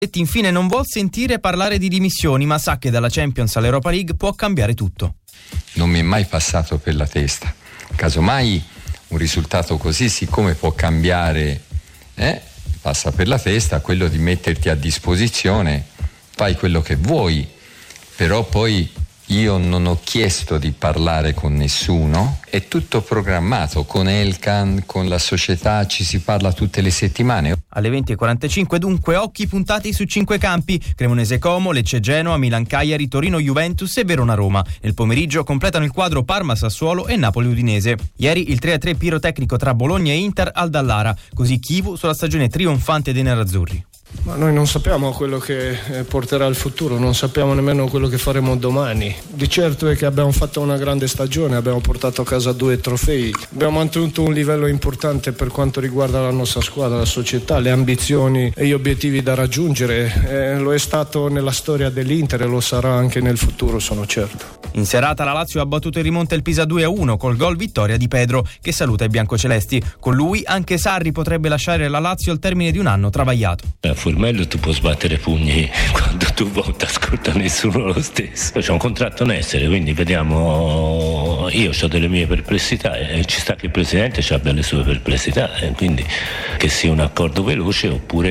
Infine non vuol sentire parlare di dimissioni, ma sa che dalla Champions all'Europa League può cambiare tutto. Non mi è mai passato per la testa. Casomai un risultato così, siccome può cambiare, passa per la testa quello di metterti a disposizione, fai quello che vuoi, però poi io non ho chiesto di parlare con nessuno, è tutto programmato con Elkann, con la società, ci si parla tutte le settimane. Alle 20:45 dunque occhi puntati su 5 campi: Cremonese Como, Lecce Genoa, Milan Cagliari, Torino Juventus e Verona Roma. Nel pomeriggio completano il quadro Parma Sassuolo e Napoli Udinese. Ieri il 3-3 pirotecnico tra Bologna e Inter al Dallara, così Chivu sulla stagione trionfante dei nerazzurri. Ma noi non sappiamo quello che porterà il futuro, non sappiamo nemmeno quello che faremo domani. Di certo è che abbiamo fatto una grande stagione, abbiamo portato a casa 2 trofei, abbiamo mantenuto un livello importante per quanto riguarda la nostra squadra, la società, le ambizioni e gli obiettivi da raggiungere. Lo è stato nella storia dell'Inter e lo sarà anche nel futuro, sono certo. In serata la Lazio ha battuto in rimonta il Pisa 2-1 col gol vittoria di Pedro, che saluta i biancocelesti. Con lui anche Sarri potrebbe lasciare la Lazio al termine di un anno travagliato. Formello tu puoi sbattere pugni quando tu vuoi, ascolta nessuno lo stesso. C'è un contratto in essere, quindi vediamo. Io ho delle mie perplessità e ci sta che il presidente abbia le sue perplessità, quindi che sia un accordo veloce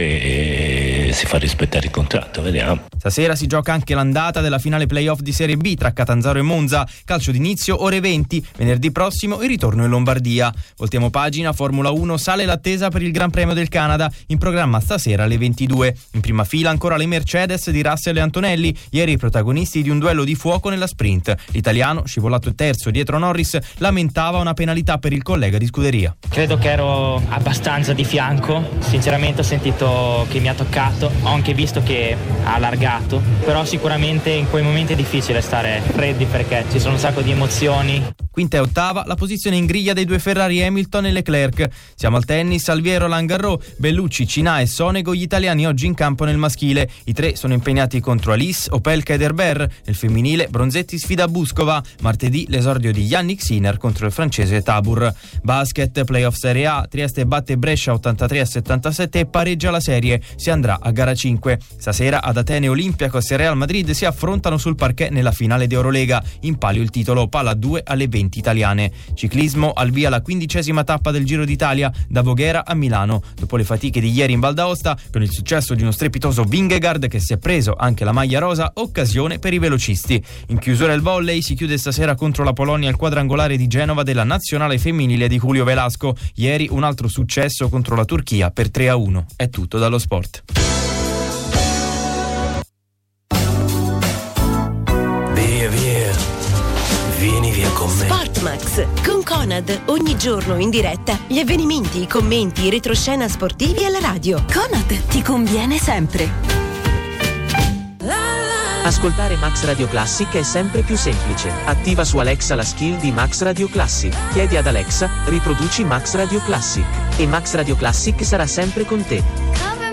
oppure si fa rispettare il contratto, vediamo. Stasera si gioca anche l'andata della finale playoff di Serie B tra Catanzaro e Monza, calcio d'inizio ore 20, venerdì prossimo il ritorno in Lombardia. Voltiamo pagina, Formula 1 sale l'attesa per il Gran Premio del Canada, in programma stasera alle 22. In prima fila ancora le Mercedes di Russell e Antonelli, ieri i protagonisti di un duello di fuoco nella sprint. L'italiano, scivolato terzo dietro Norris, lamentava una penalità per il collega di scuderia. Credo che ero abbastanza di fianco, sinceramente ho sentito che mi ha toccato, ho anche visto che ha allargato, però sicuramente in quei momenti è difficile stare freddi perché ci sono un sacco di emozioni. Quinta e ottava la posizione in griglia dei due Ferrari Hamilton e Leclerc. Siamo al tennis, Alviero, Roland Garros, Bellucci, Cinà e Sonego gli italiani oggi in campo nel maschile. I tre sono impegnati contro Alice, Opelka ed Herbert. Nel femminile Bronzetti sfida Buskova. Martedì l'esordio di Yannick Sinner contro il francese Tabur. Basket, playoff Serie A, Trieste batte Brescia 83-77 e pareggia la serie. Si andrà a gara 5. Stasera ad Atene Olympiacos e Real Madrid si affrontano sul parquet nella finale di Eurolega. In palio il titolo Palla 2 alle 20 italiane. Ciclismo, al via la 15ª tappa del Giro d'Italia da Voghera a Milano. Dopo le fatiche di ieri in Val d'Aosta, con il successo di uno strepitoso Vingegaard che si è preso anche la maglia rosa, occasione per i velocisti. In chiusura il volley, si chiude stasera contro la Polonia il quadrangolare di Genova della nazionale femminile di Julio Velasco. Ieri un altro successo contro la Turchia per 3-1. È tutto dallo sport. Vieni via con me. Sportmax con Conad, ogni giorno in diretta gli avvenimenti, i commenti, i retroscena sportivi alla radio. Conad ti conviene sempre. Ascoltare Max Radio Classic è sempre più semplice. Attiva su Alexa la skill di Max Radio Classic. Chiedi ad Alexa, riproduci Max Radio Classic. E Max Radio Classic sarà sempre con te.